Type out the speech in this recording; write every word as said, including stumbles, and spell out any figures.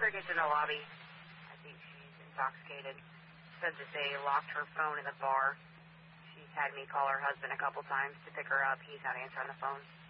her gets in the lobby. I think she's intoxicated. Said that they locked her phone in the bar. She's had me call her husband a couple times to pick her up. He's not answering the phone.